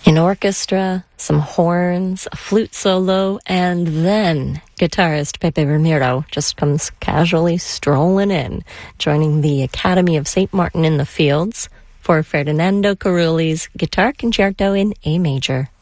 An orchestra, some horns, a flute solo, and then guitarist Pepe Ramiro just comes casually strolling in, joining the Academy of St. Martin in the Fields for Ferdinando Carulli's Guitar Concerto in A major.